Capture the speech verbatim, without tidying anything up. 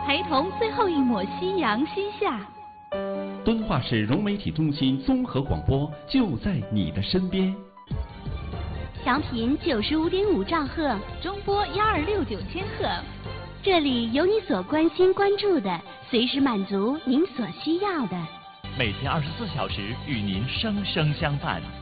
孩童最后一抹夕阳西下。 敦化市融媒体中心综合广播就在你的身边。 调频九十五点五兆赫， 中波幺二六九千赫。 这里有你所关心关注的，随时满足您所需要的。 每天二十四小时与您生生相伴。